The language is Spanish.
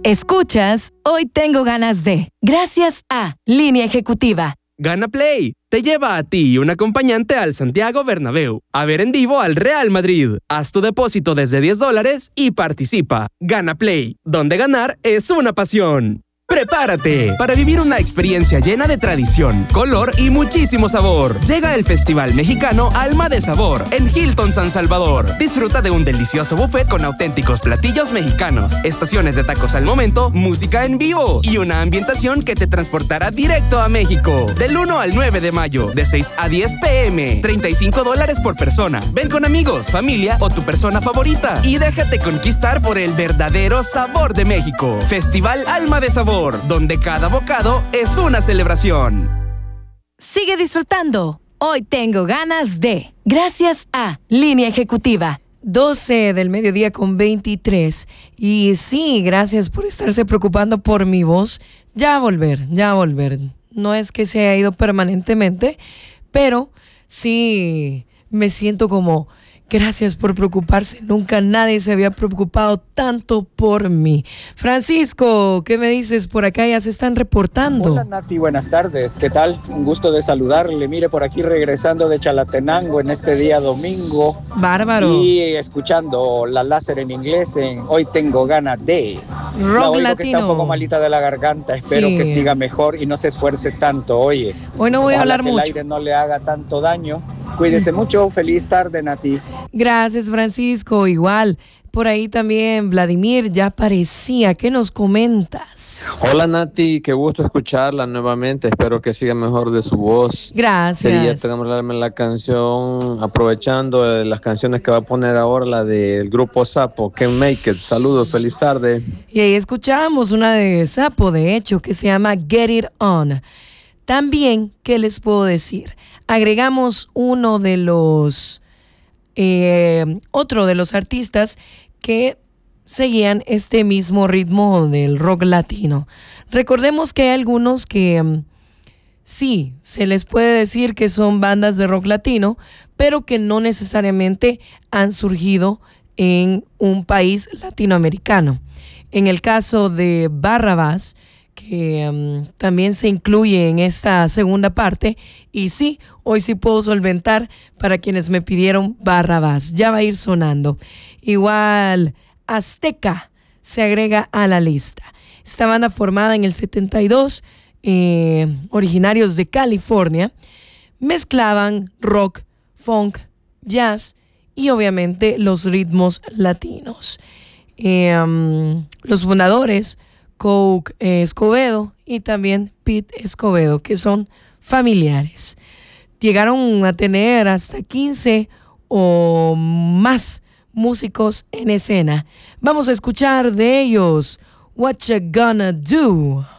Escuchas Hoy Tengo Ganas de, gracias a Línea Ejecutiva. Gana Play te lleva a ti y un acompañante al Santiago Bernabéu a ver en vivo al Real Madrid. Haz tu depósito desde $10 y participa. Gana Play, donde ganar es una pasión. ¡Prepárate para vivir una experiencia llena de tradición, color y muchísimo sabor! Llega el Festival Mexicano Alma de Sabor en Hilton San Salvador. Disfruta de un delicioso buffet con auténticos platillos mexicanos, estaciones de tacos al momento, música en vivo y una ambientación que te transportará directo a México. Del 1 al 9 de mayo, de 6 a 10 p.m. $35 por persona. Ven con amigos, familia o tu persona favorita y déjate conquistar por el verdadero sabor de México. Festival Alma de Sabor, donde cada bocado es una celebración. Sigue disfrutando. Hoy Tengo Ganas de, gracias a Línea Ejecutiva. 12 del mediodía con 23. Y sí, gracias por estarse preocupando por mi voz. Ya va a volver. No es que se haya ido permanentemente, pero sí me siento como... Gracias por preocuparse. Nunca nadie se había preocupado tanto por mí. Francisco, ¿qué me dices? Por acá ya se están reportando. Hola Nati, buenas tardes. ¿Qué tal? Un gusto de saludarle. Mire, por aquí regresando de Chalatenango en este día domingo. Bárbaro. Y escuchando la láser en inglés en Hoy Tengo Ganas de. Rock latino. Que está un poco malita de la garganta. Espero que siga mejor y no se esfuerce tanto. Oye, hoy no voy a hablar mucho. Que el aire no le haga tanto daño. Cuídese mucho. Feliz tarde, Nati. Gracias, Francisco. Igual, por ahí también Vladimir ya aparecía. ¿Qué nos comentas? Hola, Nati. Qué gusto escucharla nuevamente. Espero que siga mejor de su voz. Gracias. Quería tenerme la canción, aprovechando las canciones que va a poner ahora, la del grupo Sapo, Can Make It. Saludos, feliz tarde. Y ahí escuchamos una de Sapo, de hecho, que se llama Get It On. También, ¿qué les puedo decir? Agregamos otro de los artistas que seguían este mismo ritmo del rock latino. Recordemos que hay algunos que sí, se les puede decir que son bandas de rock latino, pero que no necesariamente han surgido en un país latinoamericano. En el caso de Barrabás, que también se incluye en esta segunda parte, y sí, hoy sí puedo solventar para quienes me pidieron Barrabás, ya va a ir sonando. Igual Azteca se agrega a la lista. Esta banda formada en el 72, originarios de California, mezclaban rock, funk, jazz y obviamente los ritmos latinos. Los fundadores, Coke Escobedo y también Pete Escobedo, que son familiares. Llegaron a tener hasta 15 o más músicos en escena. Vamos a escuchar de ellos What You Gonna Do.